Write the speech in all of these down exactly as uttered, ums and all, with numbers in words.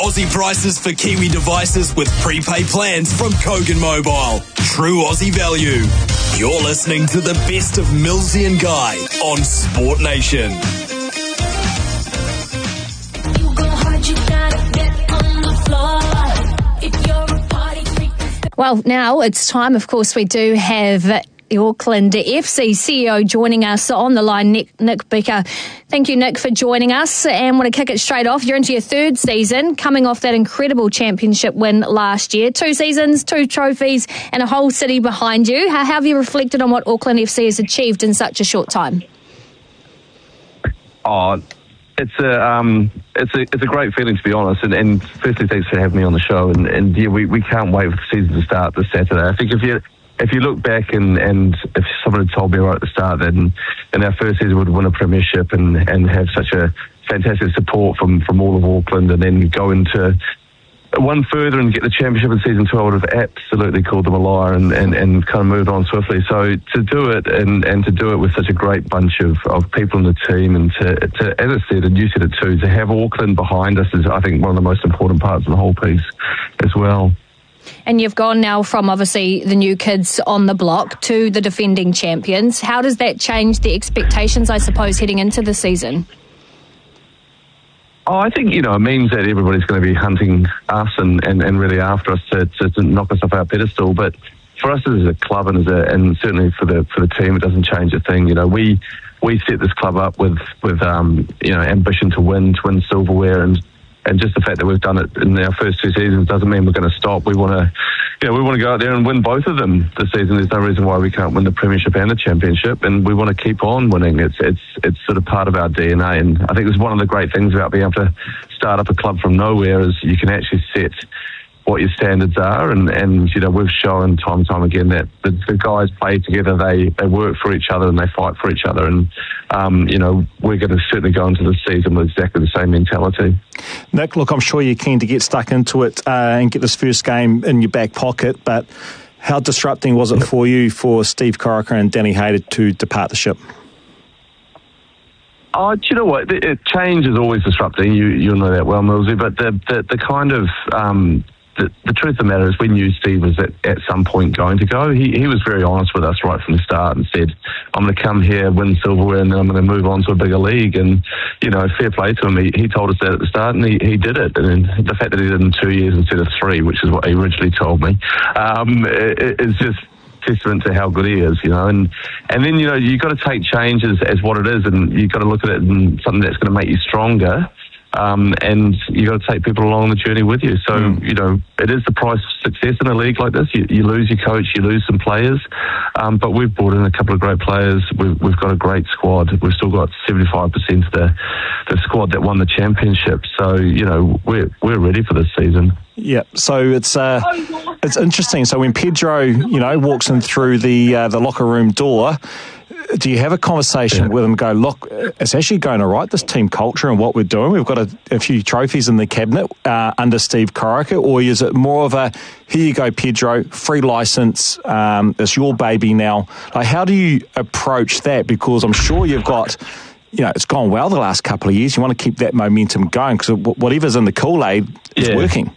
Aussie prices for Kiwi devices with prepaid plans from Kogan Mobile. True Aussie value. You're listening to the best of Millsy and Guy on Sport Nation. You go hard, you gotta get on the floor. If you're a party freak. Well, now it's time, of course, we do have the Auckland F C C E O joining us on the line, Nick, Nick Bicker. Thank you, Nick, for joining us. And want to kick it straight off. You're into your third season, coming off that incredible championship win last year. Two seasons, two trophies, and a whole city behind you. How have you reflected on what Auckland F C has achieved in such a short time? Oh, it's a um, it's a it's a great feeling, to be honest. And, and firstly, thanks for having me on the show. And, and yeah, we, we can't wait for the season to start this Saturday. I think if you If you look back and, and if someone had told me right at the start that in, in our first season we'd win a premiership and, and have such a fantastic support from, from all of Auckland and then go into one further and get the championship in season two, I would have absolutely called them a liar and, and, and kind of moved on swiftly. So to do it and, and to do it with such a great bunch of, of people in the team and to, to, as I said, and you said it too, to have Auckland behind us is, I think, one of the most important parts of the whole piece as well. And you've gone now from obviously the new kids on the block to the defending champions. How does that change the expectations, I suppose, heading into the season? Oh, I think, you know, it means that everybody's going to be hunting us and, and, and really after us to, to, to knock us off our pedestal. But for us as a club and as a, and certainly for the for the team, it doesn't change a thing. You know, we we set this club up with with um, you know, ambition to win, to win silverware, and. And just the fact that we've done it in our first two seasons doesn't mean we're going to stop. We want to, you know, we want to go out there and win both of them this season. There's no reason why we can't win the premiership and the championship, and we want to keep on winning. It's it's it's sort of part of our D N A, and I think it's one of the great things about being able to start up a club from nowhere is you can actually set what your standards are, and, and you know, we've shown time and time again that the, the guys play together, they, they work for each other and they fight for each other, and um, you know, we're going to certainly go into the season with exactly the same mentality. Nick, look, I'm sure you're keen to get stuck into it uh, and get this first game in your back pocket, but how disrupting was it for you for Steve Corica and Danny Hayter to depart the ship? Oh, do you know what? It, it, change is always disrupting. You you'll know that well, Millsy. But the the, the kind of um, the, the truth of the matter is, we knew Steve was at, at some point going to go. He he was very honest with us right from the start and said, "I'm going to come here, win silverware, and then I'm going to move on to a bigger league." And you know, fair play to him. He, he told us that at the start, and he, he did it. And the fact that he did it in two years instead of three, which is what he originally told me, um, it, it's just testament to how good he is, you know. And and then, you know, you've got to take change as, as what it is, and you've got to look at it in something that's going to make you stronger. Um, and you've got to take people along the journey with you. So, mm. you know, it is the price of success in a league like this. You, you lose your coach, you lose some players. Um, but we've brought in a couple of great players. We've, we've got a great squad. We've still got seventy-five percent of the, the squad that won the championship. So, you know, we're, we're ready for this season. Yeah, so it's uh, it's interesting. So when Pedro, you know, walks in through the uh, the locker room door, do you have a conversation yeah. with him? Go, look, it's actually going all right, this team culture and what we're doing. We've got a, a few trophies in the cabinet uh, under Steve Corica, or is it more of a, here you go, Pedro, free license, um, it's your baby now? Like, how do you approach that? Because I'm sure you've got, you know, it's gone well the last couple of years. You want to keep that momentum going because whatever's in the Kool-Aid is yeah. working.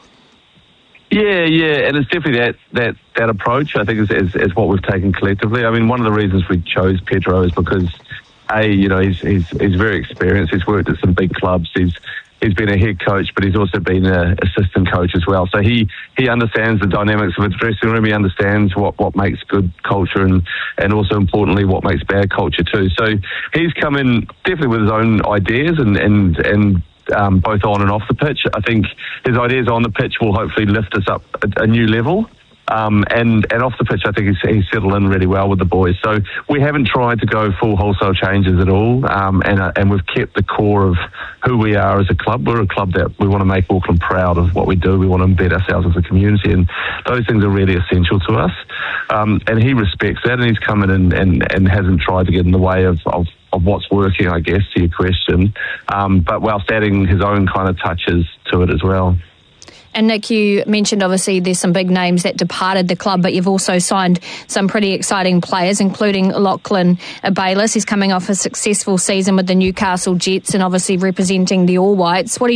Yeah, yeah, and it's definitely that that, that approach, I think, is, is, is what we've taken collectively. I mean, one of the reasons we chose Pedro is because, A, you know, he's he's, he's very experienced. He's worked at some big clubs. He's he's been a head coach, but he's also been an assistant coach as well. So he, he understands the dynamics of a dressing room. He understands what, what makes good culture and, and also, importantly, what makes bad culture too. So he's come in definitely with his own ideas and and and. Um, both on and off the pitch. I think his ideas on the pitch will hopefully lift us up a, a new level. Um, and, and off the pitch, I think he's, he's settled in really well with the boys. So we haven't tried to go full wholesale changes at all. Um, and, uh, and we've kept the core of who we are as a club. We're a club that we want to make Auckland proud of what we do. We want to embed ourselves as a community. And those things are really essential to us. Um, and he respects that. And he's come in and, and, and hasn't tried to get in the way of, of of what's working, I guess, to your question, um, but whilst adding his own kind of touches to it as well. And Nick, you mentioned obviously there's some big names that departed the club, but you've also signed some pretty exciting players, including Lachlan Bayliss. He's coming off a successful season with the Newcastle Jets and obviously representing the All Whites. What do you